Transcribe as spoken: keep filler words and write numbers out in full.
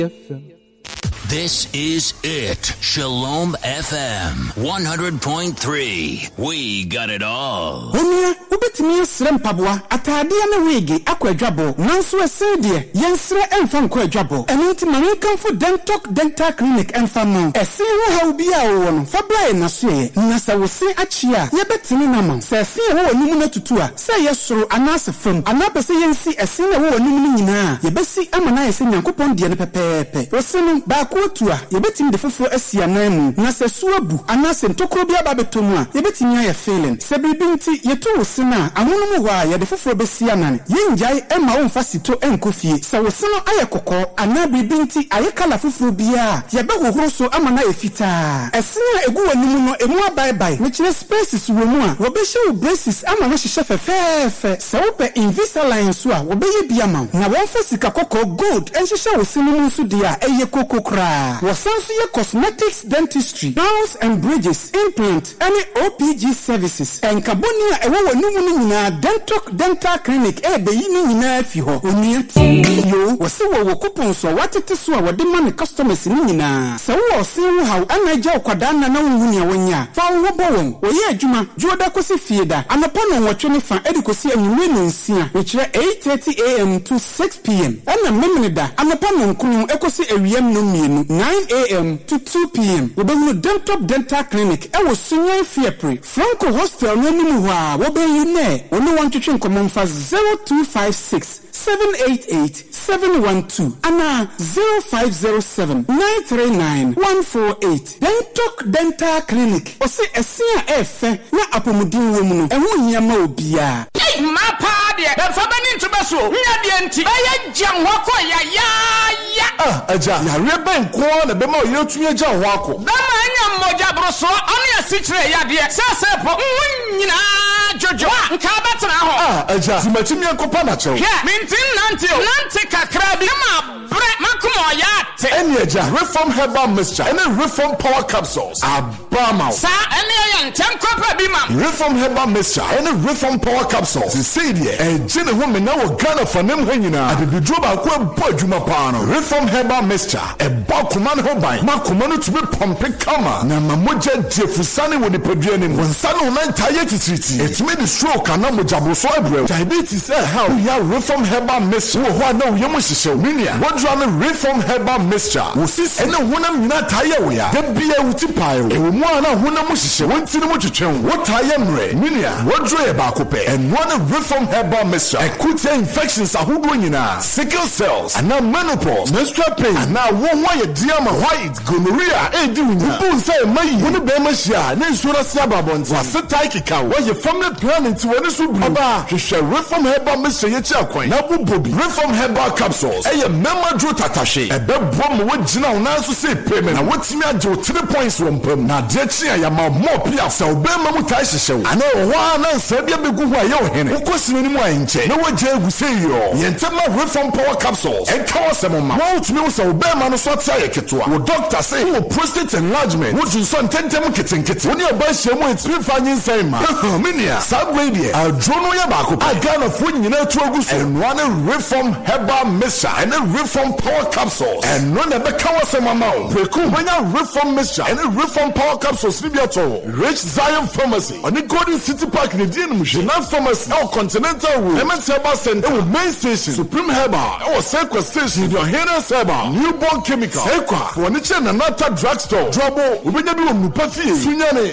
This is it. Shalom F M one hundred point three. We got it all. Onia, ubetimi srem pabwa atade na wigi akwadwabo. Nanso esede yensre emfa nkwadwabo. Eno nti mankanfo dentalk dental clinic emfa mo. Ese wo ha obi a wo no. Fa bla na so ye. Na sa wo se achia. Ye betimi na ma. Se ese wo onum na tutu a. Se ye soro anase fam. Anapese yensi ese na wo onum ni nyina. Ye besi amana ye se nyankopon de ne pepepe. Wo se no ba ko otua yebetim de fofo asia nan mu na se suabu anase ntokro bia ba betomu a yebetim ya feeling se bibinti yeto wosina ahono mu hwa ye de fofo besia nan yenjai ema wo mfa sito enkofie se wosino aye kokko ana bibinti aye kala fofo bia ye be hohoro so amana efita esina egu wanimu no emu bye bye ne kire spaces wo mu a wo be hye braces amana hye fefefe se wo pe Invisalign so a wo be ye bia ma na wo fa sika kokko gold enhye wosino mu so dia eye kokokra Wasansuye Cosmetics Dentistry, Crowns and Bridges, Implant, any O P G services. And Cabonia, a woman na Dental Dental Clinic, eh, be yini na fiho. Oniati, yo, wasi wo coupons so what it is what demand customers in na. So wo see how anaja kwadana na wunya wanya. Fa wo bowon, wo ye adwuma, joda kosi fieda. Anapano wo twene fa edikosi anwuwe no nsia, which eight thirty a m to six p m. Ana memeneda, anapano nkunu ekosi ewiem no mienu. nine a m to two p m. Wobenu Dental Dental Clinic. Ewo Sunyan Fiepre. Franco Hostel no nimu hwa. Wobenu ne. Onu want to chin komonfa zero two five six seven eight eight seven one two. Ana zero five zero seven nine three nine one four eight. Dental Dental Clinic. Ose esia efe na apomudin wo mu no. Ewo hiyama obia. Hey, mapa de. Fa bani ntubeso. Nya de nti. Baye jam hoko ya ya ya. Ah, aja. Ya rebe nko na bema o yetu ye jam hoko. Bema anya moja broso. Oni asichire ya de. Sese po nyina jojo. Nka betena ho. Ah, aja. Zimatimi enkopa na chew. Yeah, mintin nanti o. Nanti kakra bi ma bre makumo ya te. Eni aja. Reform Herbal Mixture. Eni Reform Power Capsules. Abama. Sa eni ya ntem kopa bi ma. Reform Herbal Mixture. Eni Reform Power Capsules. Zisidie. E jine ho mena wo Ghana fanem ho nyina. Adedudro ba ko ebo adwuma pa no. Reform Herbal Mixture. E ba kuma no ho ban. Ma kuma no tube pompe kama. Na mamoja jefusane wo nipadua nim. Wonsane ho man taye titiriti. Etime di stroke ana mojabroso ebre. Diabetes eh how ya Reform Herbal Mixture. Wo ho na wo yemu hihye minia. Wodra me Reform Herbal Mixture. Wo sisi ene honam nyina taye wo ya. Da bia wuti pae wo. E wo mu ana honam hihye. Wonti no motwetwen. Wo taye mre. Minia. Wodra e ba ko pe. And one Reform Herbal Mixture. Acute infections ahodo nyina. Sickle cells. Ana menopause. Menstrual pain. Ana wo ho ye diama white gonorrhea e di wunya. Bu say mai. Wo ne be ma hia. Na nsura sia babonti. Wa setai kika. Wo ye family planning ti woni so bu. Oba. Hwehwe Reform Herbal Mixture ye chi akwan. Na bu bobi. Reform Herbal Capsules. Eye mema dro tatashe. E be bom wo gina una so say payment. Na wotimi agye three points wo mpam. Na de chi ya ma mo pia sa obe ma mu tai hyehyɛ. Ana wo ho ana nsa bia begu ho aye o hene. Wo kosini ni mu anche. Na wo je eguse yo. Ye ntema Reform Power Capsules. E ka wasem ma. Wo tumi wo sa obe ma no so tia ye ketoa. Wo doctor say wo prostate enlargement. Wo jun so ntentem ketenkete. Wo ne oba hye mu etimi fa nyin sai ma. Minia. Sabwe adrono ya ba ko. Agana fo nyina tu aguso. Enwa ne Reform Herbal Mixture. And Reform Power Capsules. And no na be ka wasem ma o. Preku banya Reform Mixture. And Reform Power Capsules ni bia to. Rich Zion Pharmacy. Oni Golden City Park ni di mu Jena Pharmacy. El Continental Road. M S Herbal Center. E Main Station. Supreme Herbal. E Sequa Station. Your Hennes Herbal. Newborn Chemical. Sequa. For ni che na Nata Drugstore. Drobo. Ubenya bi wo mu pa fie. Sunyane.